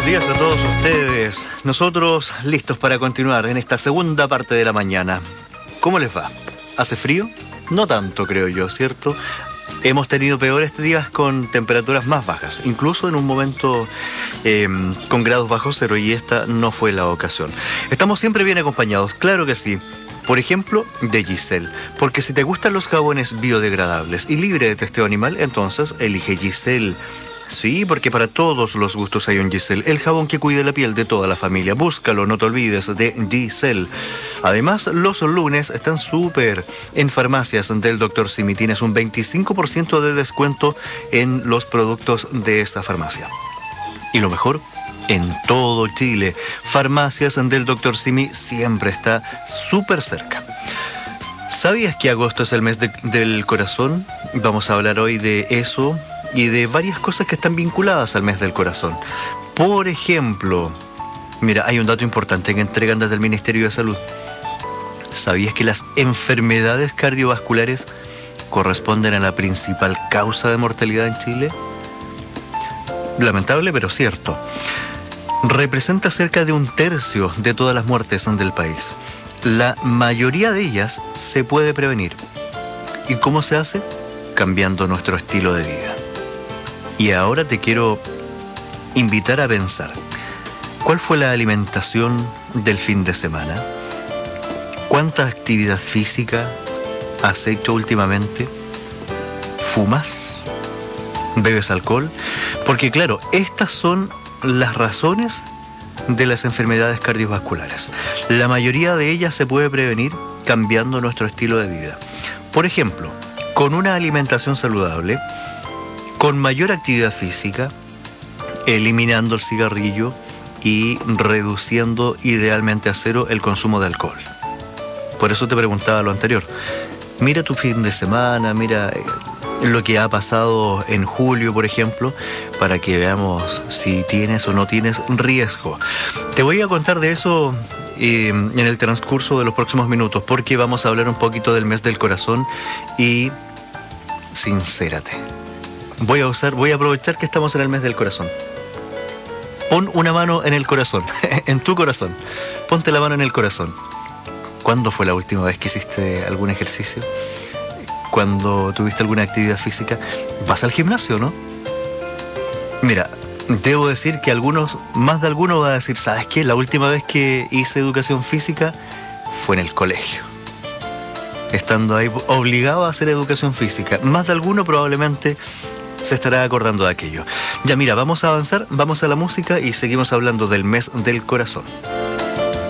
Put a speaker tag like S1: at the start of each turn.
S1: Buenos días a todos ustedes. Nosotros listos para continuar en esta segunda parte de la mañana. ¿Cómo les va? ¿Hace frío? No tanto, creo yo, ¿cierto? Hemos tenido peores días con temperaturas más bajas, incluso en un momento con grados bajo cero, y esta no fue la ocasión. Estamos siempre bien acompañados, claro que sí. Por ejemplo, de Giselle, porque si te gustan los jabones biodegradables y libre de testeo animal, entonces elige Giselle. Sí, porque para todos los gustos hay un Giselle, el jabón que cuida la piel de toda la familia. Búscalo, no te olvides de Giselle. Además, los lunes están súper. En farmacias del Dr. Simi tienes un 25% de descuento en los productos de esta farmacia. Y lo mejor, en todo Chile, farmacias del Dr. Simi siempre está súper cerca. ¿Sabías que agosto es el mes del corazón? Vamos a hablar hoy de eso y de varias cosas que están vinculadas al mes del corazón. Por ejemplo, mira, hay un dato importante que entregan desde el Ministerio de Salud. ¿Sabías que las enfermedades cardiovasculares corresponden a la principal causa de mortalidad en Chile? Lamentable, pero cierto. Representa cerca de 1/3 de todas las muertes del país. La mayoría de ellas se puede prevenir. ¿Y cómo se hace? Cambiando nuestro estilo de vida. Y ahora te quiero invitar a pensar, ¿cuál fue la alimentación del fin de semana? ¿Cuánta actividad física has hecho últimamente? ¿Fumas? ¿Bebes alcohol? Porque claro, estas son las razones de las enfermedades cardiovasculares. La mayoría de ellas se puede prevenir cambiando nuestro estilo de vida. Por ejemplo, con una alimentación saludable, con mayor actividad física, eliminando el cigarrillo y reduciendo idealmente a cero el consumo de alcohol. Por eso te preguntaba lo anterior. Mira tu fin de semana, mira lo que ha pasado en julio, por ejemplo, para que veamos si tienes o no tienes riesgo. Te voy a contar de eso en el transcurso de los próximos minutos, porque vamos a hablar un poquito del mes del corazón y sincérate. Voy a aprovechar que estamos en el mes del corazón. Pon una mano en el corazón, en tu corazón. Ponte la mano en el corazón. ¿Cuándo fue la última vez que hiciste algún ejercicio? ¿Cuándo tuviste alguna actividad física? ¿Vas al gimnasio, no? Mira, debo decir que más de alguno va a decir, ¿sabes qué? La última vez que hice educación física fue en el colegio. Estando ahí obligado a hacer educación física. Más de alguno probablemente se estará acordando de aquello. Ya mira, vamos a avanzar, vamos a la música y seguimos hablando del mes del corazón.